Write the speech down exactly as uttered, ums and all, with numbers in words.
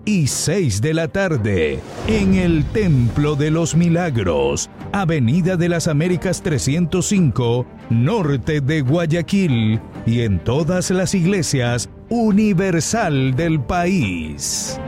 y seis de la tarde en el Templo de los Milagros, Avenida de las Américas trescientos cinco, norte de Guayaquil, y en todas las iglesias universal del país.